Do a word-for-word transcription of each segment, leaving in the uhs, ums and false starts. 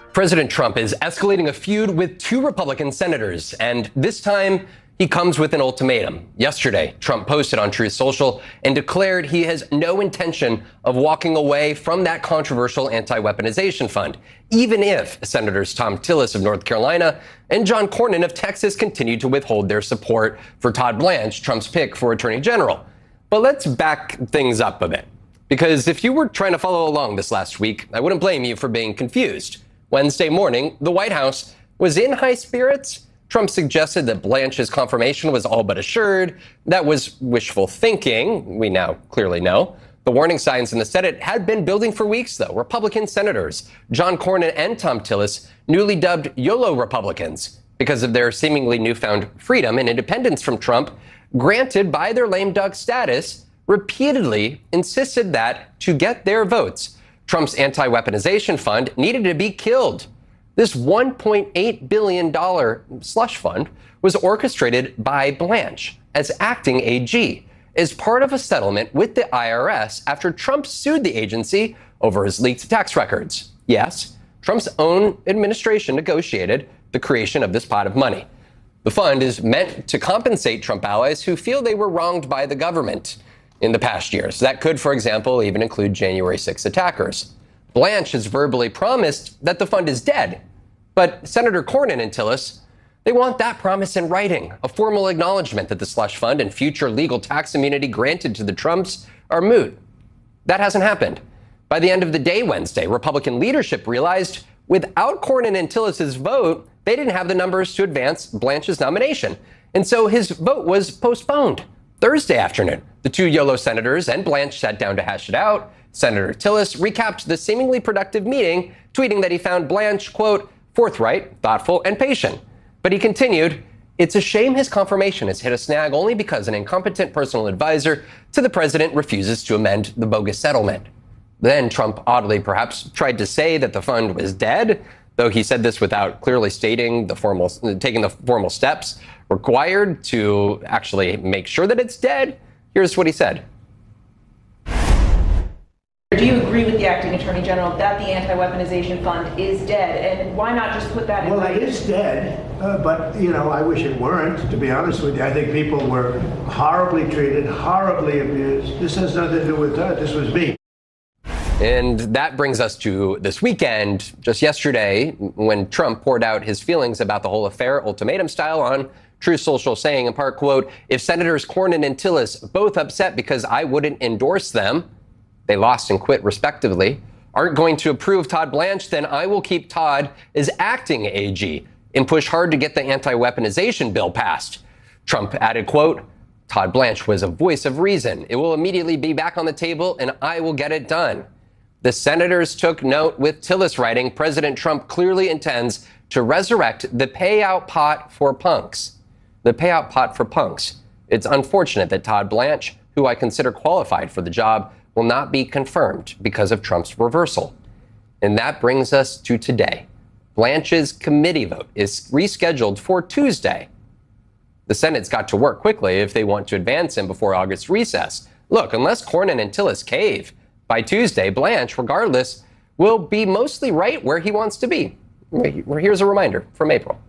President Trump is escalating a feud with two Republican senators, and this time he comes with an ultimatum. Yesterday, Trump posted on Truth Social and declared he has no intention of walking away from that controversial anti-weaponization fund, even if Senators Thom Tillis of North Carolina and John Cornyn of Texas continue to withhold their support for Todd Blanche, Trump's pick for Attorney General. But let's back things up a bit, because if you were trying to follow along this last week, I wouldn't blame you for being confused. Wednesday morning, the White House was in high spirits. Trump suggested that Blanche's confirmation was all but assured. That was wishful thinking, we now clearly know. The warning signs in the Senate had been building for weeks, though. Republican senators John Cornyn and Thom Tillis, newly dubbed YOLO Republicans, because of their seemingly newfound freedom and independence from Trump, granted by their lame duck status, repeatedly insisted that to get their votes, Trump's anti-weaponization fund needed to be killed. This one point eight billion dollars slush fund was orchestrated by Blanche as acting A G as part of a settlement with the I R S after Trump sued the agency over his leaked tax records. Yes, Trump's own administration negotiated the creation of this pot of money. The fund is meant to compensate Trump allies who feel they were wronged by the government in the past years. That could, for example, even include January sixth attackers. Blanche has verbally promised that the fund is dead. But Senator Cornyn and Tillis, they want that promise in writing, a formal acknowledgement that the slush fund and future legal tax immunity granted to the Trumps are moot. That hasn't happened. By the end of the day Wednesday, Republican leadership realized without Cornyn and Tillis's vote, they didn't have the numbers to advance Blanche's nomination. And so his vote was postponed. Thursday afternoon, the two YOLO senators and Blanche sat down to hash it out. Senator Tillis recapped the seemingly productive meeting, tweeting that he found Blanche, quote, forthright, thoughtful, and patient. But he continued, it's a shame his confirmation has hit a snag only because an incompetent personal advisor to the president refuses to amend the bogus settlement. Then Trump oddly perhaps tried to say that the fund was dead, though he said this without clearly stating the formal, taking the formal steps required to actually make sure that it's dead. Here's what he said. Do you agree with the acting attorney general that the anti-weaponization fund is dead? And why not just put that in Well, writing? it is dead, uh, but, you know, I wish it weren't, to be honest with you. I think people were horribly treated, horribly abused. This has nothing to do with that. This was me. And that brings us to this weekend, just yesterday, when Trump poured out his feelings about the whole affair, ultimatum style, on Truth Social, saying in part, quote, if Senators Cornyn and Tillis, both upset because I wouldn't endorse them, they lost and quit respectively, aren't going to approve Todd Blanche, then I will keep Todd as acting A G and push hard to get the anti-weaponization bill passed. Trump added, quote, Todd Blanche was a voice of reason. It will immediately be back on the table and I will get it done. The senators took note with Tillis writing, President Trump clearly intends to resurrect the payout pot for punks. The payout pot for punks. It's unfortunate that Todd Blanche, who I consider qualified for the job, will not be confirmed because of Trump's reversal. And that brings us to today. Blanche's committee vote is rescheduled for Tuesday. The Senate's got to work quickly if they want to advance him before August recess. Look, unless Cornyn and Tillis cave by Tuesday, Blanche, regardless, will be mostly right where he wants to be. Here's a reminder from April.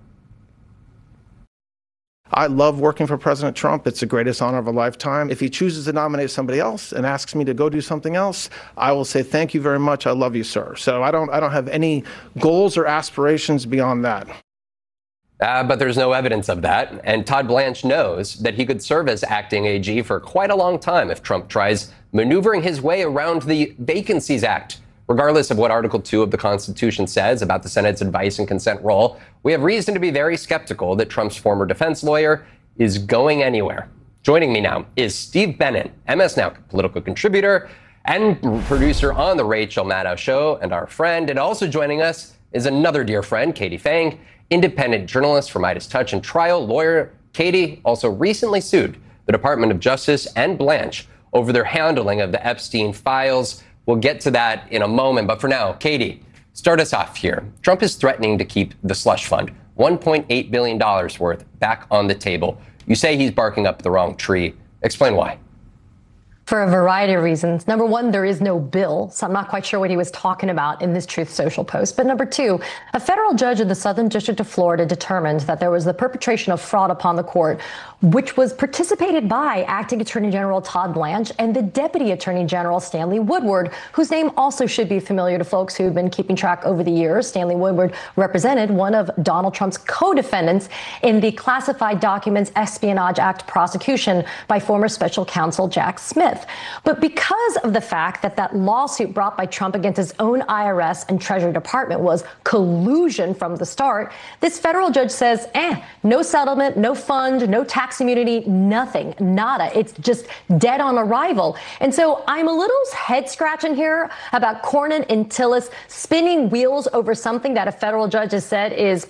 I love working for President Trump. It's the greatest honor of a lifetime. If he chooses to nominate somebody else and asks me to go do something else, I will say, thank you very much. I love you, sir. So I don't, I don't have any goals or aspirations beyond that. Uh, but there's no evidence of that. And Todd Blanche knows that he could serve as acting A G for quite a long time if Trump tries maneuvering his way around the Vacancies Act. Regardless of what Article two of the Constitution says about the Senate's advice and consent role, we have reason to be very skeptical that Trump's former defense lawyer is going anywhere. Joining me now is Steve Bannon, M S Now political contributor and producer on The Rachel Maddow Show, and our friend. And also joining us is another dear friend, Katie Phang, independent journalist for Midas Touch and trial lawyer. Katie also recently sued the Department of Justice and Blanche over their handling of the Epstein files. We'll get to that in a moment. But for now, Katie, start us off here. Trump is threatening to keep the slush fund, one point eight billion dollars worth, back on the table. You say he's barking up the wrong tree. Explain why. For a variety of reasons. Number one, there is no bill, so I'm not quite sure what he was talking about in this Truth Social post. But number two, a federal judge in the Southern District of Florida determined that there was the perpetration of fraud upon the court, which was participated by Acting Attorney General Todd Blanche and the Deputy Attorney General Stanley Woodward, whose name also should be familiar to folks who've been keeping track over the years. Stanley Woodward represented one of Donald Trump's co-defendants in the Classified Documents Espionage Act prosecution by former special counsel Jack Smith. But because of the fact that that lawsuit brought by Trump against his own I R S and Treasury Department was collusion from the start, this federal judge says, eh, no settlement, no fund, no tax immunity, nothing, nada. It's just dead on arrival. And so I'm a little head scratching here about Cornyn and Tillis spinning wheels over something that a federal judge has said is.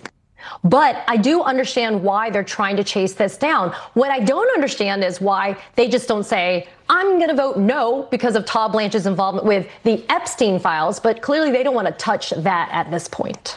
But I do understand why they're trying to chase this down. What I don't understand is why they just don't say, I'm going to vote no because of Todd Blanche's involvement with the Epstein files. But clearly they don't want to touch that at this point.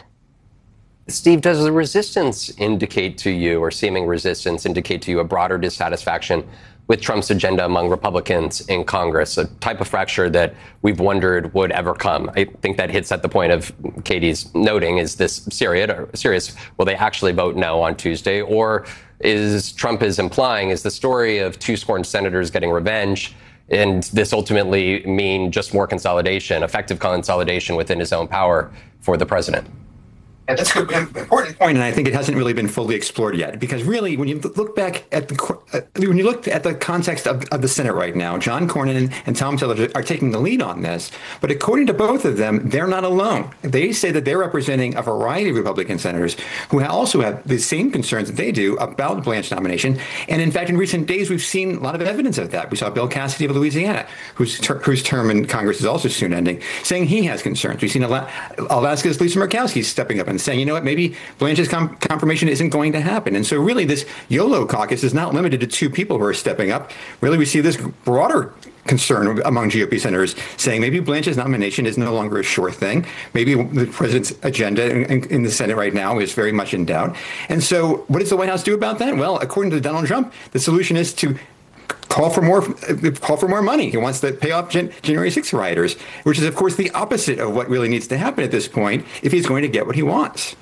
Steve, does the resistance indicate to you, or seeming resistance indicate to you, a broader dissatisfaction with Trump's agenda among Republicans in Congress, a type of fracture that we've wondered would ever come? I think that hits at the point of Katie's noting, is this serious? Or serious? Will they actually vote no on Tuesday? Or is Trump is implying, is the story of two sworn senators getting revenge, and this ultimately mean just more consolidation, effective consolidation within his own power for the president? And that's an important point, and I think it hasn't really been fully explored yet. Because really, when you look back at the uh, when you look at the context of, of the Senate right now, John Cornyn and, and Tom Tillis are taking the lead on this. But according to both of them, they're not alone. They say that they're representing a variety of Republican senators who also have the same concerns that they do about the Blanche nomination. And in fact, in recent days, we've seen a lot of evidence of that. We saw Bill Cassidy of Louisiana, whose ter- whose term in Congress is also soon ending, saying he has concerns. We've seen Ala- Alaska's Lisa Murkowski stepping up and saying, you know what, maybe Blanche's com- confirmation isn't going to happen. And so really this YOLO caucus is not limited to two people who are stepping up. Really, we see this broader concern among G O P senators saying maybe Blanche's nomination is no longer a sure thing. Maybe the president's agenda in, in the Senate right now is very much in doubt. And so what does the White House do about that? Well, according to Donald Trump, the solution is to call for more call for more money. He wants to pay off Gen- January sixth rioters, which is, of course, the opposite of what really needs to happen at this point if he's going to get what he wants.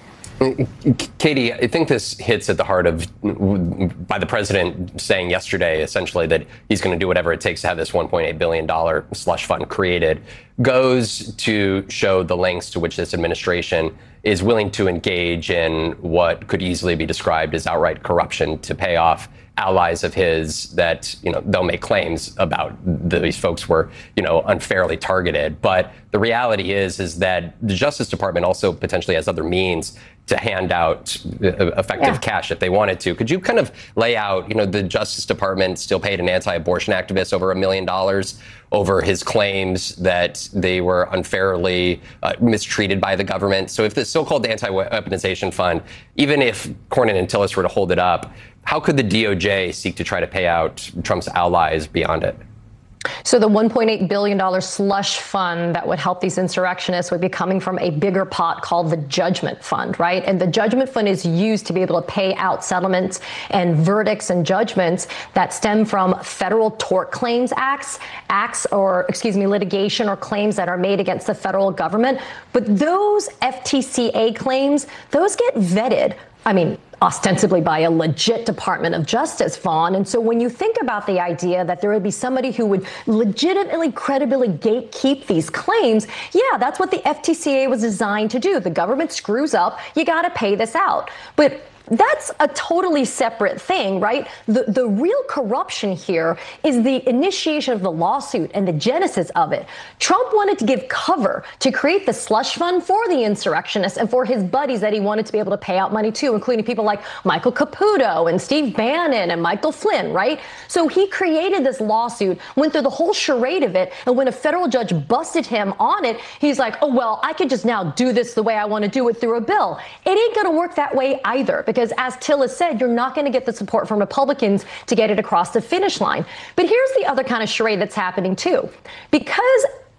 Katie, I think this hits at the heart of, by the president saying yesterday, essentially, that he's going to do whatever it takes to have this one point eight billion dollars slush fund created, goes to show the lengths to which this administration is willing to engage in what could easily be described as outright corruption to pay off allies of his that, you know, they'll make claims about these folks were, you know, unfairly targeted. But the reality is, is that the Justice Department also potentially has other means to hand out effective yeah. cash if they wanted to. Could you kind of lay out, you know, the Justice Department still paid an anti-abortion activist over a million dollars over his claims that they were unfairly uh, mistreated by the government. So if the so-called anti-weaponization fund, even if Cornyn and Tillis were to hold it up, how could the D O J seek to try to pay out Trump's allies beyond it? So the one point eight billion dollars slush fund that would help these insurrectionists would be coming from a bigger pot called the Judgment Fund, right? And the Judgment Fund is used to be able to pay out settlements and verdicts and judgments that stem from federal tort claims acts, acts or, excuse me, litigation or claims that are made against the federal government. But those F T C A claims, those get vetted. I mean, ostensibly by a legit Department of Justice, Vaughn. And so when you think about the idea that there would be somebody who would legitimately, credibly gatekeep these claims, yeah, that's what the F T C A was designed to do. The government screws up, you got to pay this out. But that's a totally separate thing, right? The the real corruption here is the initiation of the lawsuit and the genesis of it. Trump wanted to give cover to create the slush fund for the insurrectionists and for his buddies that he wanted to be able to pay out money to, including people like Michael Caputo and Steve Bannon and Michael Flynn, right? So he created this lawsuit, went through the whole charade of it, and when a federal judge busted him on it, he's like, oh, well, I could just now do this the way I want to do it through a bill. It ain't going to work that way either, because Because as Tillis said, you're not going to get the support from Republicans to get it across the finish line. But here's the other kind of charade that's happening, too. Because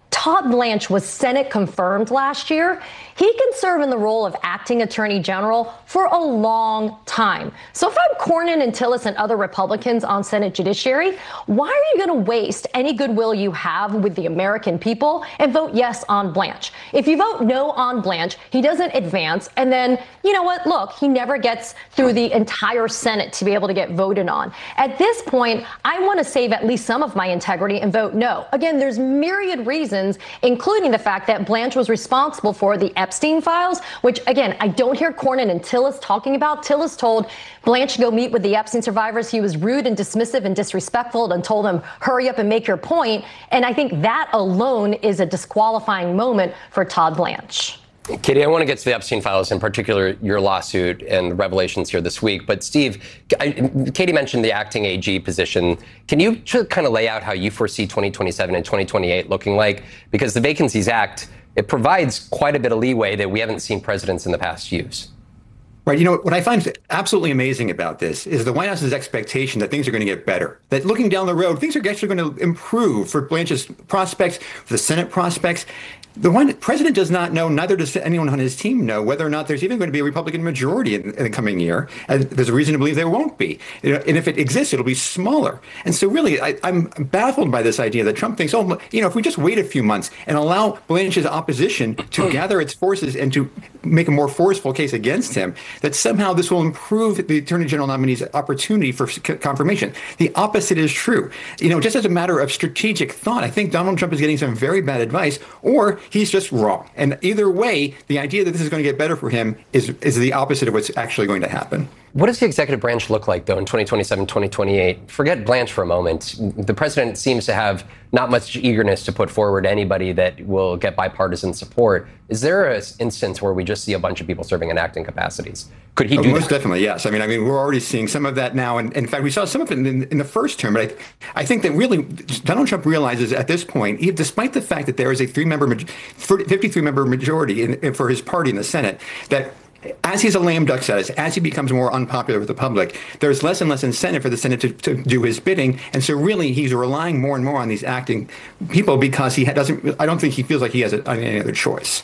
Todd Blanche was Senate confirmed last year. He can serve in the role of acting attorney general for a long time. So if I'm Cornyn and Tillis and other Republicans on Senate Judiciary, why are you going to waste any goodwill you have with the American people and vote yes on Blanche? If you vote no on Blanche, he doesn't advance. And then, you know what? Look, he never gets through the entire Senate to be able to get voted on. At this point, I want to save at least some of my integrity and vote no. Again, there's myriad reasons, including the fact that Blanche was responsible for the Epstein files, which, again, I don't hear Cornyn and Tillis talking about. Tillis told Blanche to go meet with the Epstein survivors. He was rude and dismissive and disrespectful and told them, hurry up and make your point. And I think that alone is a disqualifying moment for Todd Blanche. Katie, I want to get to the Epstein files, in particular your lawsuit and the revelations here this week. But Steve, I, Katie mentioned the acting A G position. Can you just kind of lay out how you foresee twenty twenty-seven and twenty twenty-eight looking like? Because the Vacancies Act, it provides quite a bit of leeway that we haven't seen presidents in the past use. Right. You know, what I find absolutely amazing about this is the White House's expectation that things are going to get better, that looking down the road, things are actually going to improve for Blanche's prospects, for the Senate prospects. The one president does not know, neither does anyone on his team know, whether or not there's even going to be a Republican majority in, in the coming year. And there's a reason to believe there won't be. You know, and if it exists, it'll be smaller. And so really, I, I'm baffled by this idea that Trump thinks, oh, you know, if we just wait a few months and allow Blanche's opposition to gather its forces and to make a more forceful case against him, that somehow this will improve the Attorney General nominee's opportunity for confirmation. The opposite is true. You know, just as a matter of strategic thought, I think Donald Trump is getting some very bad advice, or he's just wrong. And either way, the idea that this is going to get better for him is is the opposite of what's actually going to happen. What does the executive branch look like, though, in twenty twenty-seven, twenty twenty-eight? Forget Blanche for a moment. The president seems to have not much eagerness to put forward anybody that will get bipartisan support. Is there an instance where we just see a bunch of people serving in acting capacities? Could he oh, do most that? Definitely, yes. I mean, I mean, we're already seeing some of that now. And in fact, we saw some of it in, in the first term. But I, I think that really Donald Trump realizes at this point, he, despite the fact that there is a three-member, fifty-three member majority in, in, for his party in the Senate, that as he's a lame duck status, as he becomes more unpopular with the public, there's less and less incentive for the Senate to, to do his bidding. And so really, he's relying more and more on these acting people because he doesn't, I don't think he feels like he has a, any other choice.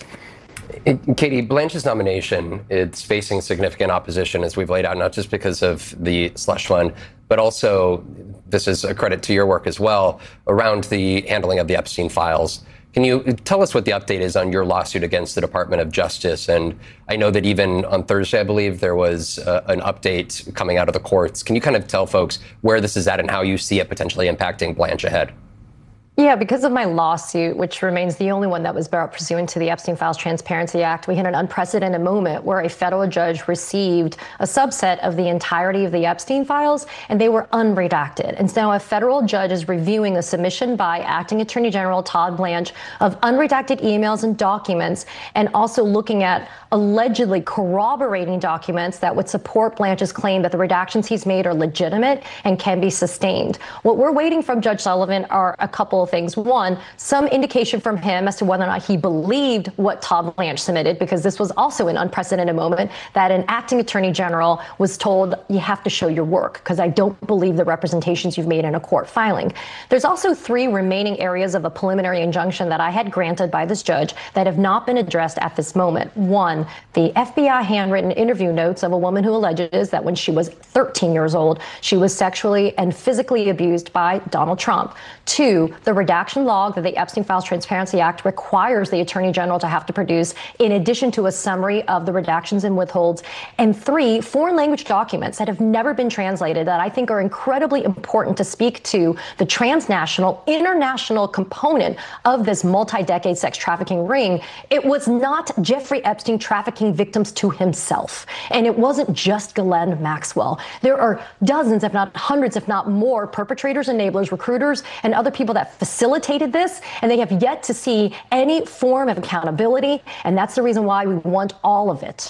Katie, Blanche's nomination, it's facing significant opposition, as we've laid out, not just because of the slush fund, but also, this is a credit to your work as well, around the handling of the Epstein files. Can you tell us what the update is on your lawsuit against the Department of Justice? And I know that even on Thursday, I believe, there was uh, an update coming out of the courts. Can you kind of tell folks where this is at and how you see it potentially impacting Blanche ahead? Yeah, because of my lawsuit, which remains the only one that was brought pursuant to the Epstein Files Transparency Act, we had an unprecedented moment where a federal judge received a subset of the entirety of the Epstein files, and they were unredacted. And so now a federal judge is reviewing a submission by Acting Attorney General Todd Blanche of unredacted emails and documents, and also looking at allegedly corroborating documents that would support Blanche's claim that the redactions he's made are legitimate and can be sustained. What we're waiting from Judge Sullivan are a couple of things. One, some indication from him as to whether or not he believed what Todd Blanche submitted, because this was also an unprecedented moment that an acting attorney general was told, you have to show your work, because I don't believe the representations you've made in a court filing. There's also three remaining areas of a preliminary injunction that I had granted by this judge that have not been addressed at this moment. One, the F B I handwritten interview notes of a woman who alleges that when she was thirteen years old, she was sexually and physically abused by Donald Trump. Two, the redaction log that the Epstein Files Transparency Act requires the Attorney General to have to produce, in addition to a summary of the redactions and withholds. And three, foreign language documents that have never been translated that I think are incredibly important to speak to the transnational, international component of this multi-decade sex trafficking ring. It was not Jeffrey Epstein trafficking victims to himself. And it wasn't just Ghislaine Maxwell. There are dozens, if not hundreds, if not more, perpetrators, enablers, recruiters, and other people that facilitated this, and they have yet to see any form of accountability, and that's the reason why we want all of it.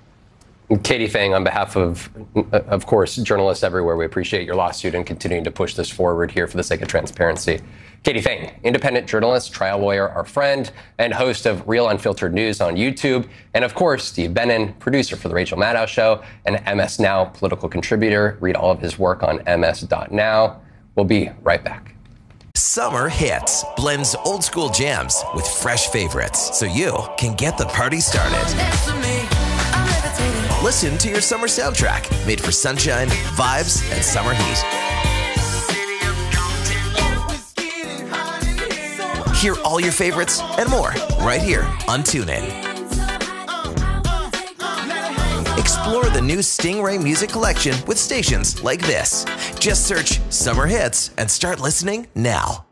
Katie Phang, on behalf of, of course, journalists everywhere, we appreciate your lawsuit and continuing to push this forward here for the sake of transparency. Katie Phang, independent journalist, trial lawyer, our friend, and host of Real Unfiltered News on YouTube. And of course, Steve Bannon, producer for The Rachel Maddow Show, and M S Now political contributor. Read all of his work on M S dot now. We'll be right back. Summer Hits blends old school jams with fresh favorites so you can get the party started. Listen to your summer soundtrack made for sunshine, vibes, and summer heat. Hear all your favorites and more right here on TuneIn. Explore the new Stingray music collection with stations like this. Just search Summer Hits and start listening now.